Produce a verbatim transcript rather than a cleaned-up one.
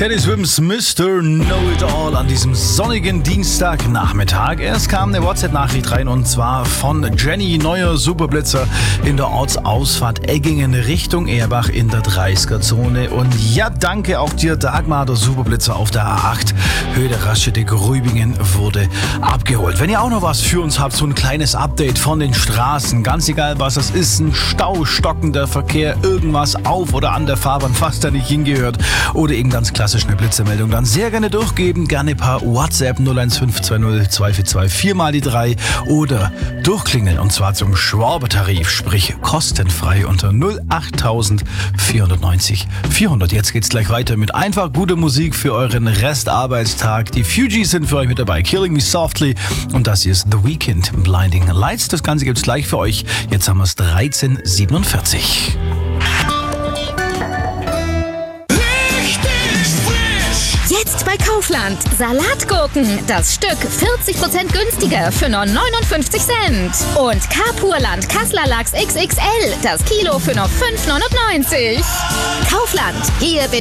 Teddy Swims Mister Know It All an diesem sonnigen Dienstagnachmittag. Erst kam eine WhatsApp-Nachricht rein und zwar von Jenny, neuer Superblitzer in der Ortsausfahrt Eggingen Richtung Erbach in der dreißiger-Zone. Und ja, danke auch dir, Dagmar, der Superblitzer auf der A acht, Höhe der Raststätte Grübingen wurde abgeholt. Wenn ihr auch noch was für uns habt, so ein kleines Update von den Straßen, ganz egal was das ist, ein Stau, stockender Verkehr, irgendwas auf oder an der Fahrbahn, fast da nicht hingehört oder eben ganz klassisch eine Blitzermeldung, dann sehr gerne durchgeben, gerne per WhatsApp null eins fünf zwei null zwei vier zwei vier mal die drei oder durchklingeln und zwar zum Schwabe-Tarif, sprich kostenfrei unter null acht vierhundertneunzig vierhundert. Jetzt geht's gleich weiter mit einfach gute Musik für euren Restarbeitstag. Die Fugees sind für euch mit dabei, Killing Me Softly, und das hier ist The Weeknd, Blinding Lights. Das Ganze gibt's gleich für euch. Jetzt haben wir es dreizehn siebenundvierzig. Jetzt bei Kaufland. Salatgurken. Das Stück vierzig Prozent günstiger für nur neunundfünfzig Cent. Und Carpurland Kassler Lachs X X L. Das Kilo für nur fünf neunundneunzig. Kaufland. Hier bin